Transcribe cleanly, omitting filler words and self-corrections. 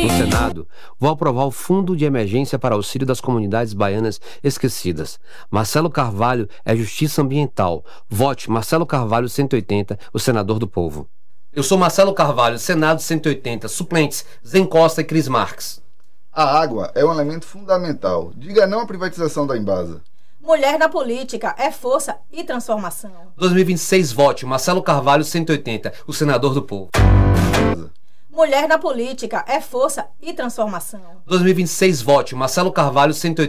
No Senado, vou aprovar o Fundo de Emergência para Auxílio das Comunidades Baianas Esquecidas. Marcelo Carvalho é Justiça Ambiental. Vote Marcelo Carvalho 180, o senador do povo. Eu sou Marcelo Carvalho, Senado 180. Suplentes, Zen Costa e Cris Marques. A água é um elemento fundamental. Diga não à privatização da Embasa. Mulher na política é força e transformação. 2026, vote Marcelo Carvalho 180, o senador do povo. Mulher na política é força e transformação. 2026, vote Marcelo Carvalho 180.